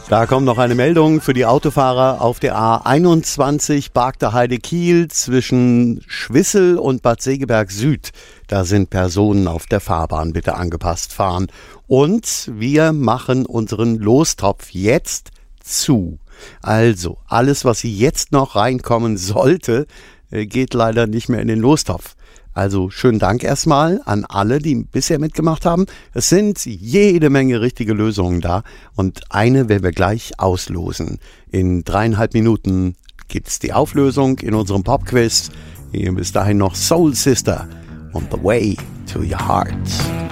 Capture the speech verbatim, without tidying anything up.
Da kommt noch eine Meldung für die Autofahrer auf der A einundzwanzig Bargteheide-Kiel zwischen Schwissel und Bad Segeberg Süd. Da sind Personen auf der Fahrbahn, bitte angepasst fahren. Und wir machen unseren Lostopf jetzt zu. Also, alles, was jetzt noch reinkommen sollte, geht leider nicht mehr in den Lostopf. Also schönen Dank erstmal an alle, die bisher mitgemacht haben. Es sind jede Menge richtige Lösungen da und eine werden wir gleich auslosen. In dreieinhalb Minuten gibt es die Auflösung in unserem Popquiz. Hier bis dahin noch Soul Sister on the way to your heart.